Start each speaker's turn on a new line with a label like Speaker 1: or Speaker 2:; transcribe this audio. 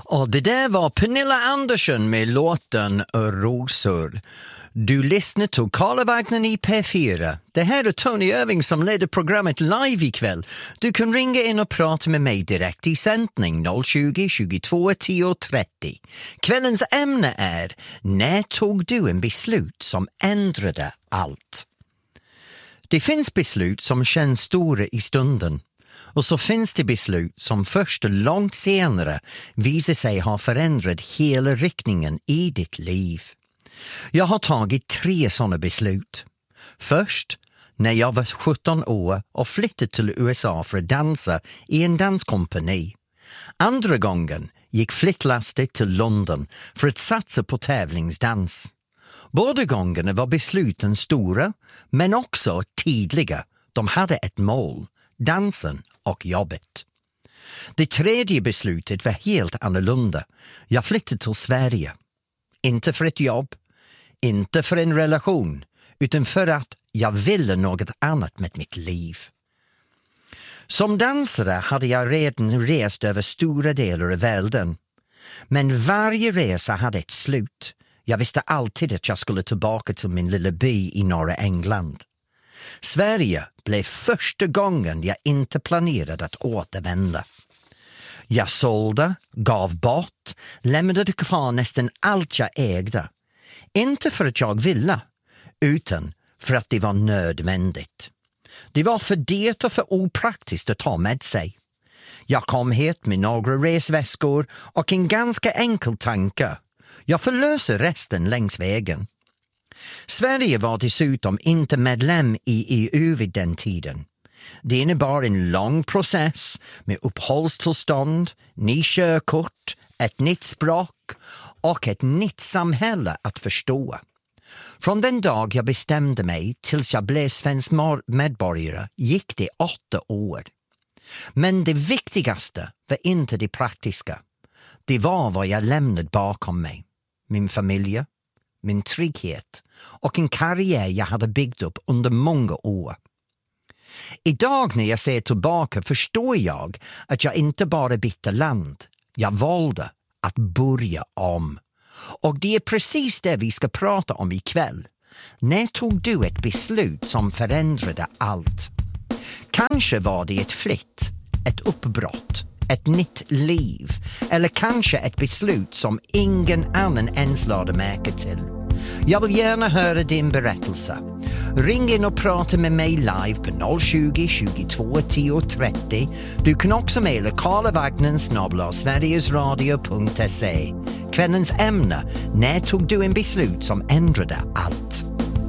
Speaker 1: Och det där var Pernilla Andersson med låten Rosor. Du lyssnar till Karlavagnen i P4. Det här är Tony Irving som leder programmet live ikväll. Du kan ringa in och prata med mig direkt i sändning 020 22 10 30. Kvällens ämne är: när tog du en beslut som ändrade allt? Det finns beslut som känns stora i stunden. Och så finns det beslut som först långt senare visar sig ha förändrat hela riktningen i ditt liv. Jag har tagit 3 sådana beslut. Först när jag var 17 år och flyttade till USA för att dansa i en danskompani. Andra gången gick flyttlastet till London för att satsa på tävlingsdans. Båda gångerna var besluten stora men också tydliga. De hade ett mål, dansen och jobbet. Det tredje beslutet var helt annorlunda. Jag flyttade till Sverige. Inte för ett jobb, inte för en relation, utan för att jag ville något annat med mitt liv. Som dansare hade jag redan rest över stora delar av världen. Men varje resa hade ett slut. Jag visste alltid att jag skulle tillbaka till min lilla by i norra England. Sverige blev första gången jag inte planerade att återvända. Jag sålde, gav bort, lämnade kvar nästan allt jag ägde. Inte för att jag ville, utan för att det var nödvändigt. Det var för dyrt och för opraktiskt att ta med sig. Jag kom hit med några resväskor och en ganska enkel tanke. Jag förlöser resten längs vägen. Sverige var dessutom inte medlem i EU vid den tiden. Det innebar en lång process med uppehållstillstånd, ny körkort, ett nytt språk och ett nytt samhälle att förstå. Från den dag jag bestämde mig tills jag blev svensk medborgare gick det 8 år. Men det viktigaste var inte det praktiska. Det var vad jag lämnade bakom mig. Min familj, min trygghet och en karriär jag hade byggt upp under många år. Idag när jag ser tillbaka förstår jag att jag inte bara bytte land. Jag valde att börja om. Och det är precis det vi ska prata om ikväll. När tog du ett beslut som förändrade allt? Kanske var det ett flytt, ett uppbrott, ett nytt liv. Eller kanske ett beslut som ingen annan ens lade märke till. Jag vill gärna höra din berättelse. Ring in och prata med mig live på 020 22 10 30. Du kan också mejla karlavagnen@sverigesradio.se. Kvällens ämne: när tog du en beslut som ändrade allt?